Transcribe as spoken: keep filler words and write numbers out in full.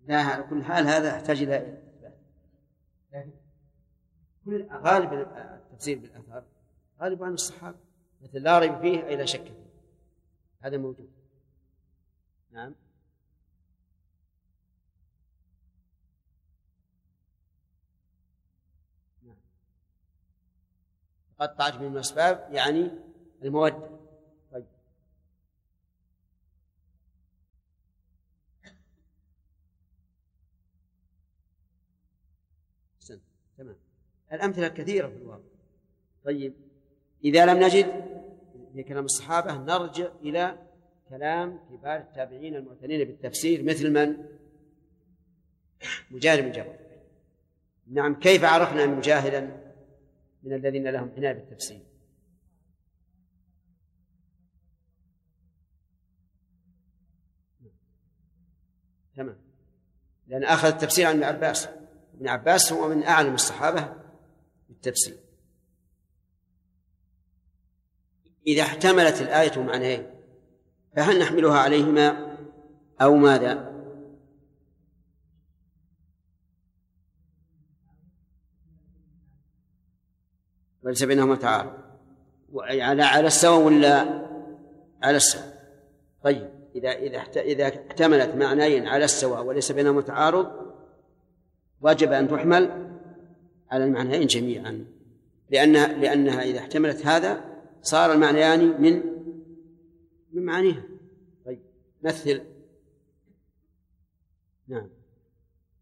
لا، على كل حال هذا يحتاج إلى إثبات، لكن كل غالب التفسير بالأثر غالب عن الصحابة، مثل لا ريب فيه أي لا شك فيه، هذا موجود. نعم. نعم. قطعت من الأسباب يعني المودة. طيب. سن. تمام. الأمثلة كثيرة في الواقع. طيب، إذا لم نجد في كلام الصحابة نرجع إلى كلام كبار التابعين المعتنين بالتفسير، مثل من؟ مجاهد بن جبر. نعم. كيف عرفنا مجاهدا من الذين لهم عناية بالتفسير؟ تمام. لأن أخذ التفسير عن ابن عباس، ابن عباس هو من أعلم الصحابة بالتفسير. إذا احتملت الآية معنيين فهل نحملها عليهما أو ماذا؟ وليس بينهما تعارض، على على السواء ولا على السواء؟ طيب، إذا إذا إذا احتملت معنيين على السواء وليس بينهما تعارض وجب أن تحمل على المعنيين جميعا، لأنها لأنها إذا احتملت هذا صار المعنيان من من معانيها. طيب، مثل. نعم.